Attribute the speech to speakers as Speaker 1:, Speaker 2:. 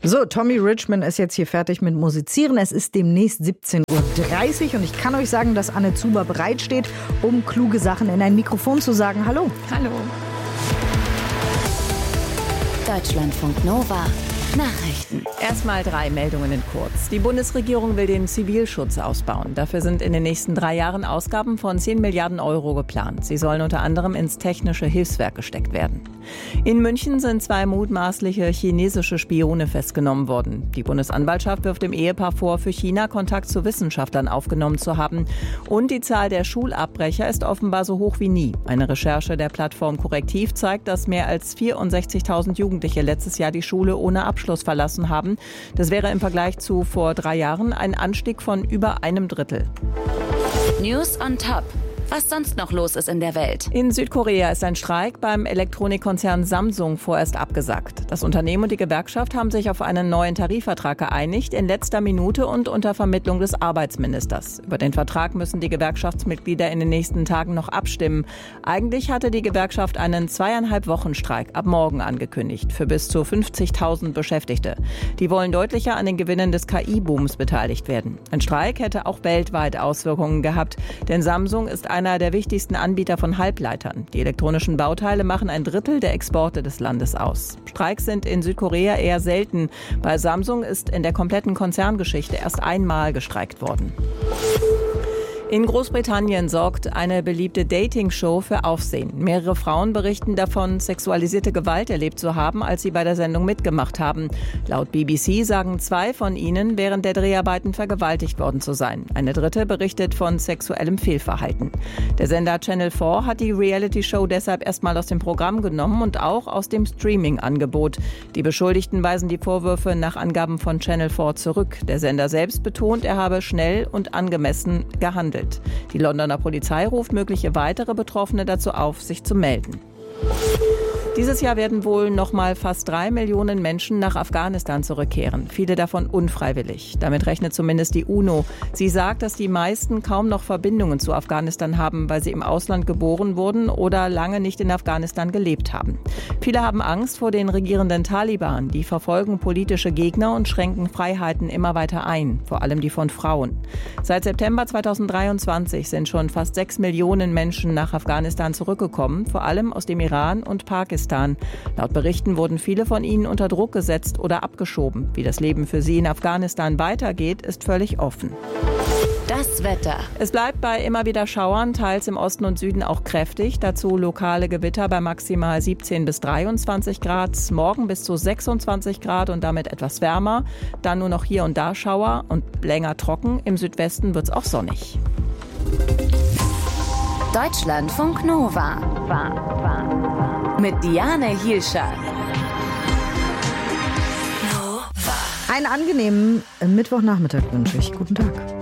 Speaker 1: So, Tommy Richman ist jetzt hier fertig mit Musizieren. Es ist demnächst 17:30 Uhr und ich kann euch sagen, dass Anne Zuber bereitsteht, um kluge Sachen in ein Mikrofon zu sagen. Hallo.
Speaker 2: Hallo.
Speaker 3: Deutschlandfunk Nova. Nachrichten.
Speaker 2: Erstmal 3 Meldungen in kurz. Die Bundesregierung will den Zivilschutz ausbauen. Dafür sind in den nächsten 3 Jahren Ausgaben von 10 Milliarden Euro geplant. Sie sollen unter anderem ins technische Hilfswerk gesteckt werden. In München sind 2 mutmaßliche chinesische Spione festgenommen worden. Die Bundesanwaltschaft wirft dem Ehepaar vor, für China Kontakt zu Wissenschaftlern aufgenommen zu haben. Und die Zahl der Schulabbrecher ist offenbar so hoch wie nie. Eine Recherche der Plattform Korrektiv zeigt, dass mehr als 64.000 Jugendliche letztes Jahr die Schule ohne Abschluss verlassen haben. Das wäre im Vergleich zu vor 3 Jahren ein Anstieg von über 1/3.
Speaker 3: News on Top. Was sonst noch los ist in der Welt.
Speaker 2: In Südkorea ist ein Streik beim Elektronikkonzern Samsung vorerst abgesagt. Das Unternehmen und die Gewerkschaft haben sich auf einen neuen Tarifvertrag geeinigt, in letzter Minute und unter Vermittlung des Arbeitsministers. Über den Vertrag müssen die Gewerkschaftsmitglieder in den nächsten Tagen noch abstimmen. Eigentlich hatte die Gewerkschaft einen 2,5-Wochen-Streik ab morgen angekündigt für bis zu 50.000 Beschäftigte. Die wollen deutlicher an den Gewinnen des KI-Booms beteiligt werden. Ein Streik hätte auch weltweit Auswirkungen gehabt, denn Samsung ist einer der wichtigsten Anbieter von Halbleitern. Die elektronischen Bauteile machen 1/3 der Exporte des Landes aus. Streiks sind in Südkorea eher selten. Bei Samsung ist in der kompletten Konzerngeschichte erst einmal gestreikt worden. In Großbritannien sorgt eine beliebte Dating-Show für Aufsehen. Mehrere Frauen berichten davon, sexualisierte Gewalt erlebt zu haben, als sie bei der Sendung mitgemacht haben. Laut BBC sagen 2 von ihnen, während der Dreharbeiten vergewaltigt worden zu sein. Eine dritte berichtet von sexuellem Fehlverhalten. Der Sender Channel 4 hat die Reality-Show deshalb erstmal aus dem Programm genommen und auch aus dem Streaming-Angebot. Die Beschuldigten weisen die Vorwürfe nach Angaben von Channel 4 zurück. Der Sender selbst betont, er habe schnell und angemessen gehandelt. Die Londoner Polizei ruft mögliche weitere Betroffene dazu auf, sich zu melden. Dieses Jahr werden wohl noch mal fast 3 Millionen Menschen nach Afghanistan zurückkehren. Viele davon unfreiwillig. Damit rechnet zumindest die UNO. Sie sagt, dass die meisten kaum noch Verbindungen zu Afghanistan haben, weil sie im Ausland geboren wurden oder lange nicht in Afghanistan gelebt haben. Viele haben Angst vor den regierenden Taliban. Die verfolgen politische Gegner und schränken Freiheiten immer weiter ein, vor allem die von Frauen. Seit September 2023 sind schon fast 6 Millionen Menschen nach Afghanistan zurückgekommen, vor allem aus dem Iran und Pakistan. Laut Berichten wurden viele von ihnen unter Druck gesetzt oder abgeschoben. Wie das Leben für sie in Afghanistan weitergeht, ist völlig offen.
Speaker 3: Das Wetter.
Speaker 2: Es bleibt bei immer wieder Schauern, teils im Osten und Süden auch kräftig. Dazu lokale Gewitter bei maximal 17 bis 23 Grad. Morgen bis zu 26 Grad und damit etwas wärmer. Dann nur noch hier und da Schauer und länger trocken. Im Südwesten wird es auch sonnig.
Speaker 3: Deutschlandfunk Nova. Mit Diane Hielscher.
Speaker 1: Einen angenehmen Mittwochnachmittag wünsche ich. Guten Tag.